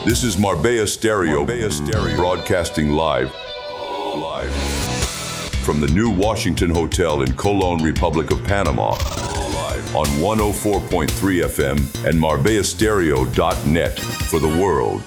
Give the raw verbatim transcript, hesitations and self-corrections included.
This is Marbella Stereo, Marbella Stereo, broadcasting live, live from the new Washington Hotel in Colón, Republic of Panama, live on one oh four point three F M and marbella stereo dot net for the world.